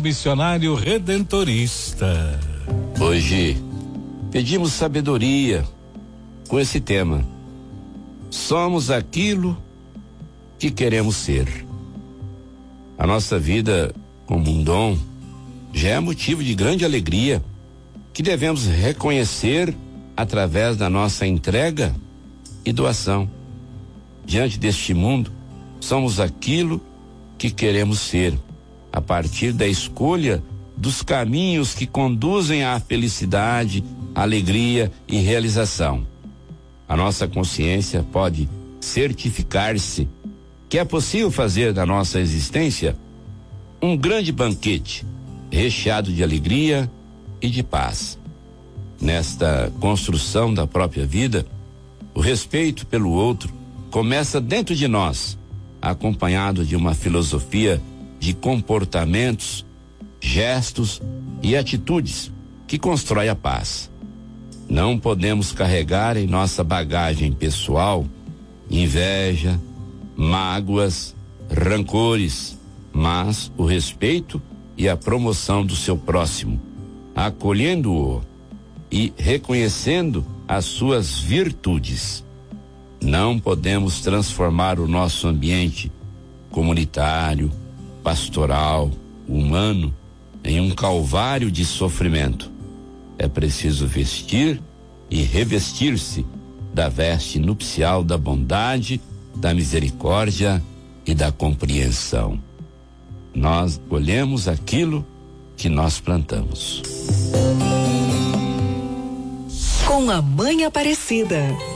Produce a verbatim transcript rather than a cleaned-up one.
Missionário Redentorista. Hoje pedimos sabedoria com esse tema. Somos aquilo que queremos ser. A nossa vida como um dom já é motivo de grande alegria que devemos reconhecer através da nossa entrega e doação. Diante deste mundo, somos aquilo que queremos ser, a partir da escolha dos caminhos que conduzem à felicidade, alegria e realização. A nossa consciência pode certificar-se que é possível fazer da nossa existência um grande banquete, recheado de alegria e de paz. Nesta construção da própria vida, o respeito pelo outro começa dentro de nós, acompanhado de uma filosofia de comportamentos, gestos e atitudes que constrói a paz. Não podemos carregar em nossa bagagem pessoal inveja, mágoas, rancores, mas o respeito e a promoção do seu próximo, acolhendo-o e reconhecendo as suas virtudes. Não podemos transformar o nosso ambiente comunitário, pastoral, humano em um calvário de sofrimento. É preciso vestir e revestir-se da veste nupcial da bondade, da misericórdia e da compreensão. Nós colhemos aquilo que nós plantamos. Com a Mãe Aparecida.